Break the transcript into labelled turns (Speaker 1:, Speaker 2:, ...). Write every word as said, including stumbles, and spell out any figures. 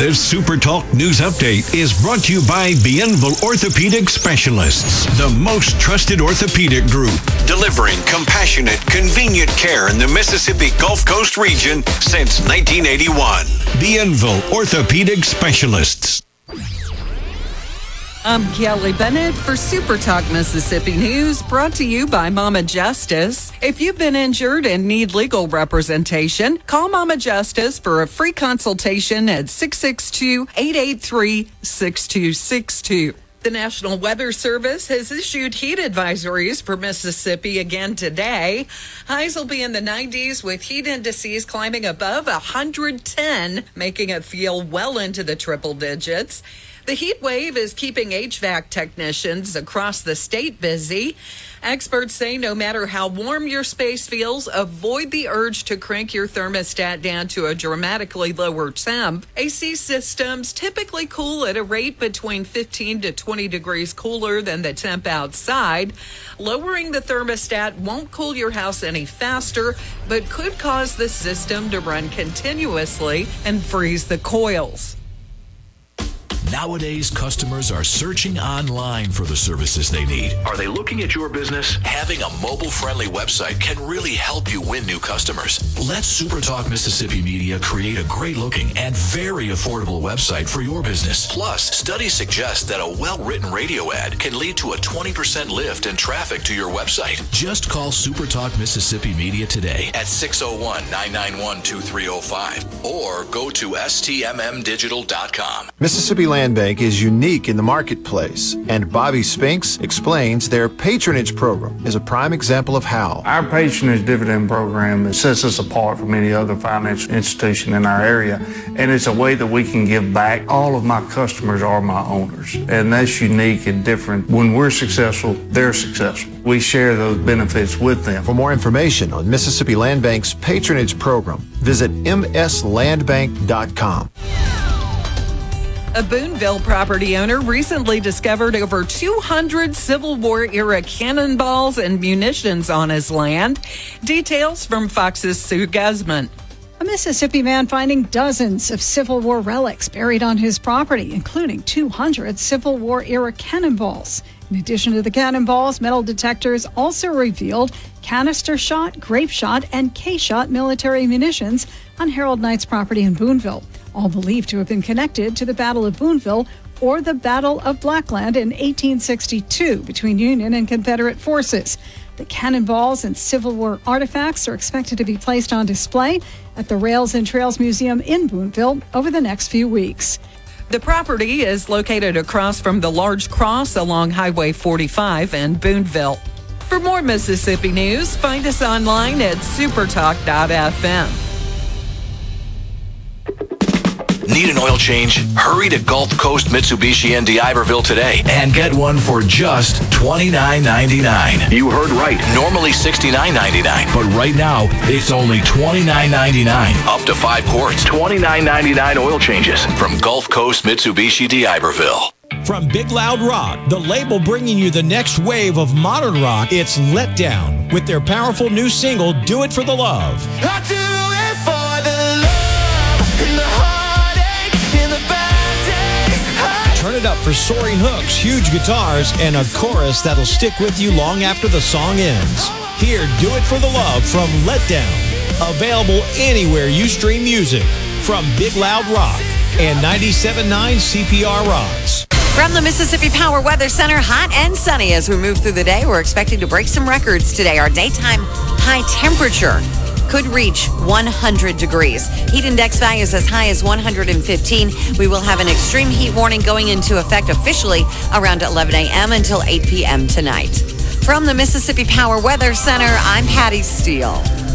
Speaker 1: This Super Talk News Update is brought to you by Bienville Orthopedic Specialists, the most trusted orthopedic group, delivering compassionate, convenient care in the Mississippi Gulf Coast region since nineteen eighty-one. Bienville Orthopedic Specialists.
Speaker 2: I'm Kelly Bennett for Super Talk Mississippi News, brought to you by Mama Justice. If you've been injured and need legal representation, call Mama Justice for a free consultation at six six two, eight eight three, six two six two. The National Weather Service has issued heat advisories for Mississippi again today. Highs will be in the nineties with heat indices climbing above one hundred ten, making it feel well into the triple digits. The heat wave is keeping H V A C technicians across the state busy. Experts say no matter how warm your space feels, avoid the urge to crank your thermostat down to a dramatically lower temp. A C systems typically cool at a rate between fifteen to twenty degrees cooler than the temp outside. Lowering the thermostat won't cool your house any faster, but could cause the system to run continuously and freeze the coils.
Speaker 3: Nowadays, customers are searching online for the services they need. Are they looking at your business? Having a mobile-friendly website can really help you win new customers. Let SuperTalk Mississippi Media create a great-looking and very affordable website for your business. Plus, studies suggest that a well-written radio ad can lead to a twenty percent lift in traffic to your website. Just call SuperTalk Mississippi Media today at six oh one, nine nine one, two three oh five or go to S T M M digital dot com.
Speaker 4: Mississippi Land Bank is unique in the marketplace, and Bobby Spinks explains their patronage program is a prime example of how.
Speaker 5: Our patronage dividend program sets us apart from any other financial institution in our area, and it's a way that we can give back. All of my customers are my owners, and that's unique and different. When we're successful, they're successful. We share those benefits with them.
Speaker 4: For more information on Mississippi Land Bank's patronage program, visit m s land bank dot com.
Speaker 2: A Boonville property owner recently discovered over two hundred Civil War-era cannonballs and munitions on his land. Details from Fox's Sue Guzman.
Speaker 6: A Mississippi man finding dozens of Civil War relics buried on his property, including two hundred Civil War-era cannonballs. In addition to the cannonballs, metal detectors also revealed canister shot, grape shot, and K-shot military munitions on Harold Knight's property in Boonville, all believed to have been connected to the Battle of Boonville or the Battle of Blackland in eighteen sixty-two between Union and Confederate forces. The cannonballs and Civil War artifacts are expected to be placed on display at the Rails and Trails Museum in Boonville over the next few weeks.
Speaker 2: The property is located across from the large cross along Highway forty-five in Boonville. For more Mississippi news, find us online at supertalk dot f m.
Speaker 3: Need an oil change? Hurry to Gulf Coast Mitsubishi in D'Iberville today and get one for just twenty-nine ninety-nine. You heard right. Normally sixty-nine ninety-nine, but right now it's only twenty-nine ninety-nine. Up to five quarts. twenty-nine ninety-nine oil changes from Gulf Coast Mitsubishi D'Iberville.
Speaker 7: From Big Loud Rock, the label bringing you the next wave of modern rock, it's Let Down with their powerful new single, Do It for the Love.
Speaker 8: I do it for the love in the heartache, in the bad days.
Speaker 7: Turn it up for soaring hooks, huge guitars, and a chorus that'll stick with you long after the song ends. Here, Do It for the Love from Let Down. Available anywhere you stream music from Big Loud Rock and ninety-seven point nine C P R Rocks.
Speaker 9: From the Mississippi Power Weather Center, hot and sunny as we move through the day. We're expecting to break some records today. Our daytime high temperature could reach one hundred degrees. Heat index values as high as one hundred fifteen. We will have an extreme heat warning going into effect officially around eleven a.m. until eight p.m. tonight. From the Mississippi Power Weather Center, I'm Patty Steele.